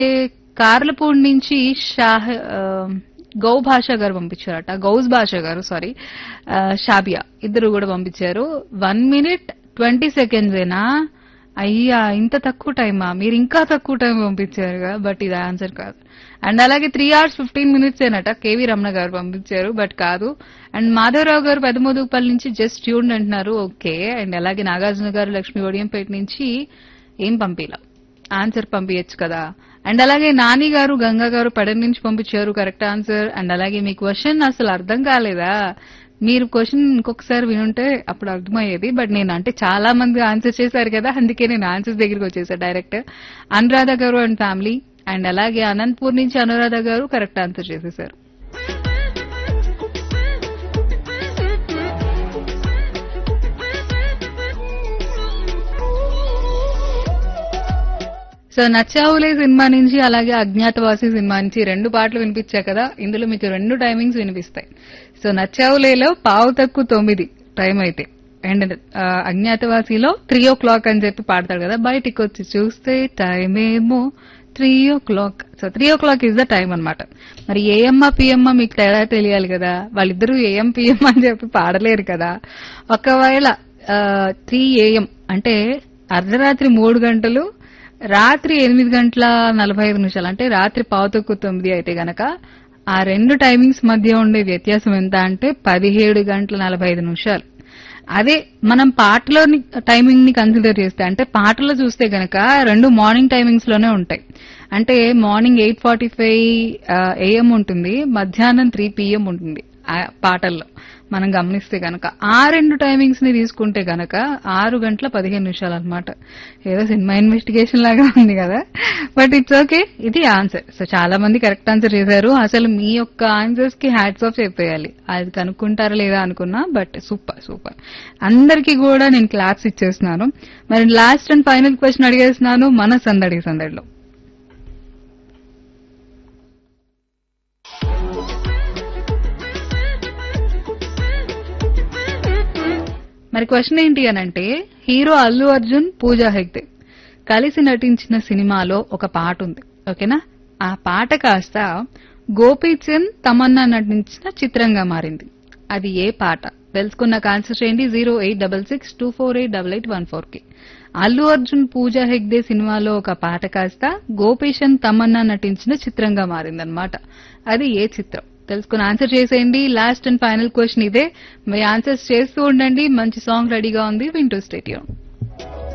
కార్లపూడి నుంచి గౌ భాష గారు పంపించారట, గౌజ్ భాష గారు సారీ, షాబియా ఇద్దరు కూడా పంపించారు. 1 minute 20 seconds ఏనా? అయ్యా, ఇంత తక్కువ టైమా? మీరు ఇంకా తక్కువ టైం పంపించారుగా, బట్ ఇది ఆన్సర్ కాదు. అండ్ అలాగే 3 hours 15 minutes ఏనట కేవీ రమణ గారు పంపించారు, బట్ కాదు. అండ్ మాధవరావు గారు పెదమోదుగుపల్లి నుంచి జస్ట్ ట్యూన్ అంటున్నారు, ఓకే. అండ్ అలాగే నాగార్జున గారు లక్ష్మీ ఒడియంపేట నుంచి ఏం పంపిలా, ఆన్సర్ పంపించచ్చు కదా. అండ్ అలాగే నాని గారు గంగా గారు పడన నుంచి పంపించారు కరెక్ట్ ఆన్సర్. అండ్ అలాగే మీ క్వశ్చన్ అసలు అర్థం కాలేదా? మీరు క్వశ్చన్ ఇంకొకసారి వినుంటే అప్పుడు అర్థమయ్యేది, బట్ నేను అంటే చాలా మంది ఆన్సర్ చేశారు కదా, అందుకే నేను ఆన్సర్స్ దగ్గరికి వచ్చేసా డైరెక్ట్. అనురాధ గారు అండ్ ఫ్యామిలీ. అండ్ అలాగే అనంతపూర్ నుంచి అనురాధ గారు కరెక్ట్ ఆన్సర్ చేసేశారు. సో నచ్చావులే సినిమా నుంచి అలాగే అజ్ఞాతవాసి సినిమా నుంచి 2 పాటలు వినిపించా కదా, ఇందులో మీకు 2 టైమింగ్స్ వినిపిస్తాయి. సో నచ్చావులేలో 9:15 టైం అయితే, అండ్ అజ్ఞాతవాసిలో 3 o'clock అని చెప్పి పాడతాడు కదా, బయటికి వచ్చి చూస్తే టైం ఏమో 3 o'clock. So 3 o'clock is the time అన్నమాట. మరి ఏఎమ్మా పిఎమ్మా మీకు తేడా తెలియాలి కదా, వాళ్ళిద్దరూ ఏఎం పిఎం అని చెప్పి పాడలేరు కదా. ఒకవేళ 3 AM అంటే అర్ధరాత్రి 3 గంటలు, రాత్రి 8:45 అంటే రాత్రి 9:15 అయితే గనక ఆ 2 టైమింగ్స్ మధ్య ఉండే వ్యత్యాసం ఎంత అంటే 17:45. అదే మనం పాటలోని టైమింగ్ ని కన్సిడర్ చేస్తే, అంటే పాటలో చూస్తే గనక 2 మార్నింగ్ టైమింగ్స్ లోనే ఉంటాయి. అంటే మార్నింగ్ 8:45 AM ఉంటుంది, మధ్యాహ్నం 3 PM ఉంటుంది ఆ పాటల్లో మనం గమనిస్తే గనక. ఆ 2 టైమింగ్స్ ని తీసుకుంటే గనక 6:15 అనమాట. ఏదో సినిమా ఇన్వెస్టిగేషన్ లాగా ఉంది కదా, బట్ ఇట్స్ ఓకే, ఇది ఆన్సర్. సో చాలా మంది కరెక్ట్ ఆన్సర్ చేశారు. అసలు మీ యొక్క ఆన్సర్స్ కి హ్యాట్స్ ఆఫ్ చెప్పేయాలి, అది కనుక్కుంటారా లేదా అనుకున్నా, బట్ సూపర్ సూపర్. అందరికీ కూడా నేను క్లాప్స్ ఇచ్చేస్తున్నాను. మరి లాస్ట్ అండ్ ఫైనల్ క్వశ్చన్ అడిగేస్తున్నాను మన సందడిలో. మరి క్వశ్చన్ ఏంటి అనంటే, హీరో అల్లు అర్జున్, పూజా హెగ్డే కలిసి నటించిన సినిమాలో ఒక పాట ఉంది, ఓకేనా? ఆ పాట కాస్త గోపీచంద్, తమన్నా నటించిన చిత్రంగా మారింది. అది ఏ పాట? తెలుసుకున్నాక ఆన్సర్ చేయండి 08662488814 కి. అల్లు అర్జున్, పూజా హెగ్డే సినిమాలో ఒక పాట కాస్త గోపీచంద్, తమన్నా నటించిన చిత్రంగా మారిందన్నమాట. అది ఏ చిత్రం? తెలుసుకుని ఆన్సర్ చేసేయండి. లాస్ట్ అండ్ ఫైనల్ క్వశ్చన్ ఇదే. మీ ఆన్సర్స్ చేస్తూ ఉండండి. మంచి సాంగ్ రెడీగా ఉంది, వింటూ స్టే ట్యూన్.